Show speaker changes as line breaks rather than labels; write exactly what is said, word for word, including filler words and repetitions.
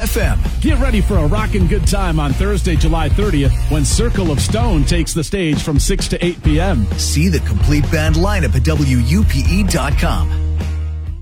F M.
Get ready for a rockin' good time on Thursday, July thirtieth, when Circle of Stone takes the stage from six to eight p.m.
See the complete band lineup at W U P E dot com.